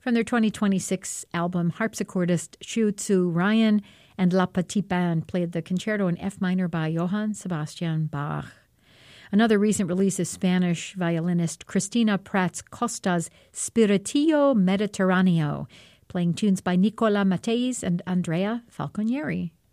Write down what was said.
From their 2026 album, harpsichordist Xiu Tzu Ryan and La Petite Band played the concerto in F minor by Johann Sebastian Bach. Another recent release is Spanish violinist Cristina Prats Costa's Spiritillo Mediterraneo, playing tunes by Nicola Matteis and Andrea Falconieri.